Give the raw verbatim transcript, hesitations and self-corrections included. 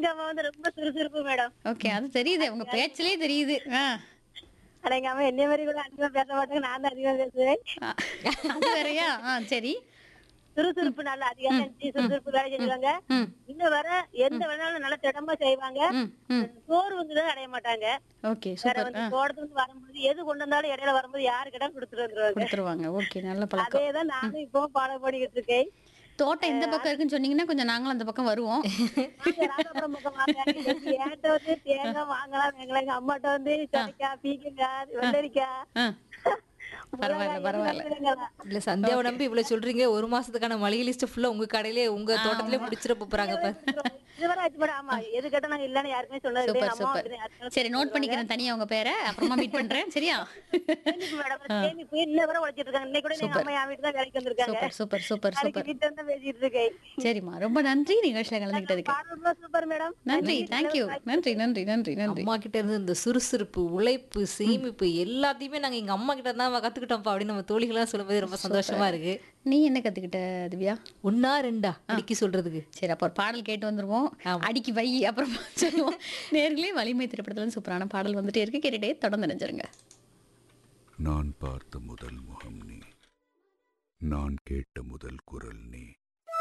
எங்க அம்மா வந்து ரொம்ப சுறுசுறுப்பு மேடம். ஓகே. அது தெரியுது. உங்க பேச்சிலே தெரியுது. ஆ. ஆனா எங்க அம்மா என்னைய மாரி கூட அதிகமா பேச மாட்டாங்க. நான் தான் அதிகமா பேசுவேன். அ அது வேறயா? ஆ சரி. ம். சுறுசுறுப்பு நல்லா அதிகமா ம். இருந்துச்சு. ம். சுறுசுறுப்பு வேலை ம். செஞ்சுருவாங்க. ம். இன்னும் வர எந்த ம். வேலைனாலும் நல்லா திடமா செய்வாங்க. ம். ம். சோர்வுங்கிறத அடைய மாட்டாங்க. ஓகே. வேற சூப்பர். வந்து ஆ. தோட்டத்துலருந்து வரும்போது எது கொண்டு வந்தாலும் இடையில வரும்போது யாரு கேட்டாலும் குடுத்துட்டு வந்துருவாங்க. குடுத்துருவாங்க. ஓகே. நல்ல பழக்கம். அதேதான் ம். நானும் இப்பவும் ஃபாலோ பண்ணிக்கிட்டு இருக்கேன். தோட்டம் இந்த பக்கம் இருக்குன்னு சொன்னீங்கன்னா, கொஞ்சம் நாங்களும் அந்த பக்கம் வருவோம். வாங்க ராதாபுரம் பக்கம் வாங்க. எங்க என்கிட்ட வந்து அ, தேங்காய் வாங்கலாம் வாங்கலாம். எங்க அம்மாட்ட வந்து அ, சொரைக்காய், பீக்கங்காய், அ, வெள்ளரிக்காய், அ. பரவால்ல, மிளகாய் எது பரவால்ல. வேணாலும் எடுங்கலாம். இல்ல சந்தியாவ ஓகே. நம்பி இவ்வளவு சொல்றீங்க. ஒரு மாசத்துக்கான மளிகை லிஸ்ட் ஃபுல்லா உங்க கடையிலே உங்க தோட்டத்திலே ஆமா. முடிச்சிட போறாங்க நீங்களே பாரு. குடுத்துருவோம். இதுவரை ஆச்சு மேடம். ஆமா. எது கேட்டா நாங்க இல்லன்னு யாருக்குமே சொன்னது கிடையாது. சூப்பர், எங்க அம்மாவும் சூப்பர். அப்படிதான் யாருக்கும் சரி சொல்லிட்டு நோட் வந்துருவாங்க. பண்ணிக்கிறேன் தனியா உங்க பேர. அப்புறமா மீட் பண்றேன். சரியா? சேமிப்பு மேடம். ஆ. சேமிப்பு இன்ன வரை உழைச்சிட்டு இருக்காங்க. இன்னைக்கு கூட எங்க சூப்பர். அம்மா என் வீட்டுக்கு தான் வேலைக்கு வந்திருக்காங்க. சூப்பர், சூப்பர், சூப்பர், நாளைக்கு சூப்பர். வீட்டுல இருந்து தான் பேசிட்டு இருக்கேன். சரிம்மா. ரொம்ப நன்றி நிகழ்ச்சியில கலந்துக்கிட்டதுக்கு. பாடல்களும் சூப்பர் மேடம். நன்றி. நன்றி. Thank you. நன்றி, நன்றி, நன்றி, நன்றி. அம்மா கிட்ட இருந்து இந்த சுறுசுறுப்பு, உழைப்பு, சேமிப்பு எல்லாத்தையுமே நாங்க எங்க அம்மா கிட்ட தான் கத்துக்கிட்டோம்ப்பா அப்படின்னு நம்ம தோழிகளா சொல்லும்போது ரொம்ப சந்தோஷமா இருக்கு. நீ என்ன கத்துக்கிட்ட திவ்யா? ஒன்னா ரெண்டா அடிக்கி சொல்றதுக்கு. சரி அப்போ ஒரு பாடல் கேட்டு வந்துருவோம். ஆமா. அடிக்கி வை அப்புறமா சொல்லுவோம். நேர்களே வலிமை திரைப்படத்துல சூப்பரான பாடல் வந்துட்டே இருக்கு. கேட்டுட்டே தொடர்ந்து நினைச்சிருங்க. நான் பார்த்த முதல் முகம் நீ, நான் கேட்ட முதல் குரல் நீ.